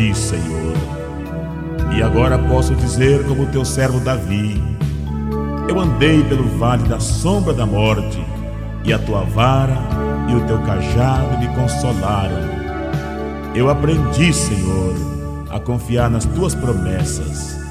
ti, Senhor. E agora posso dizer como teu servo Davi: eu andei pelo vale da sombra da morte, e a tua vara e o teu cajado me consolaram. Eu aprendi, Senhor, a confiar nas tuas promessas.